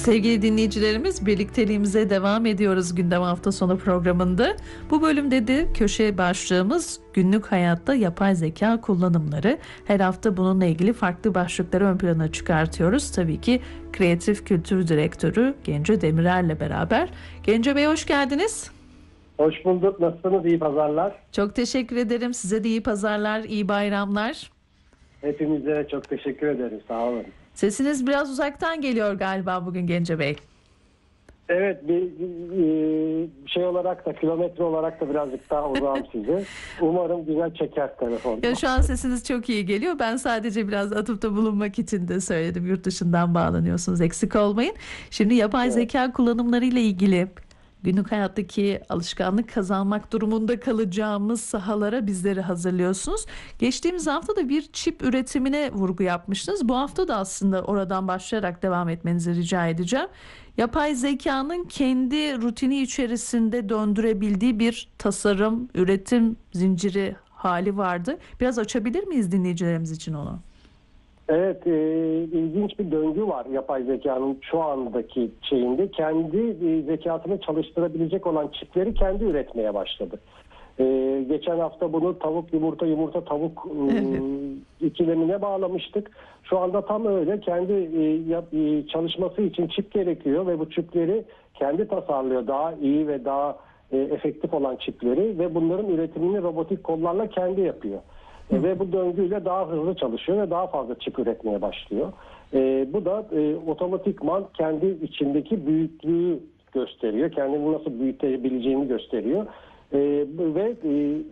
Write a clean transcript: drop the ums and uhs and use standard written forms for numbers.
Sevgili dinleyicilerimiz, birlikteliğimize devam ediyoruz Gündem Hafta Sonu programında. Bu bölümde de köşe başlığımız günlük hayatta yapay zeka kullanımları. Her hafta bununla ilgili farklı başlıkları ön plana çıkartıyoruz. Tabii ki Kreatif Kültür Direktörü Genco Demirer'le beraber. Genco Bey, hoş geldiniz. Hoş bulduk. Nasılsınız? İyi pazarlar. Çok teşekkür ederim. Size de iyi pazarlar, iyi bayramlar. Hepinize çok teşekkür ederim. Sağ olun. Sesiniz biraz uzaktan geliyor galiba bugün Genco Bey. Evet, bir şey olarak da, kilometre olarak da birazcık daha uzağım size. Umarım güzel çeker telefon. Ya şu an sesiniz çok iyi geliyor. Ben sadece biraz atıfta bulunmak için de söyledim. Yurt dışından bağlanıyorsunuz. Eksik olmayın. Şimdi yapay zeka kullanımlarıyla ilgili günlük hayattaki alışkanlık kazanmak durumunda kalacağımız sahalara bizleri hazırlıyorsunuz. Geçtiğimiz hafta da bir çip üretimine vurgu yapmıştınız. Bu hafta da aslında oradan başlayarak devam etmenizi rica edeceğim. Yapay zekanın kendi rutini içerisinde döndürebildiği bir tasarım, üretim zinciri hali vardı. Biraz açabilir miyiz dinleyicilerimiz için onu? Evet, ilginç bir döngü var yapay zekanın şu andaki şeyinde. Kendi zekasını çalıştırabilecek olan çipleri kendi üretmeye başladı. Geçen hafta bunu tavuk yumurta yumurta tavuk ikilemine bağlamıştık. Şu anda tam öyle. Kendi çalışması için çip gerekiyor ve bu çipleri kendi tasarlıyor. Daha iyi ve daha efektif olan çipleri ve bunların üretimini robotik kollarla kendi yapıyor. Ve bu döngüyle daha hızlı çalışıyor ve daha fazla çip üretmeye başlıyor. Bu da otomatikman kendi içindeki büyüklüğü gösteriyor. Kendini nasıl büyütebileceğini gösteriyor. Ve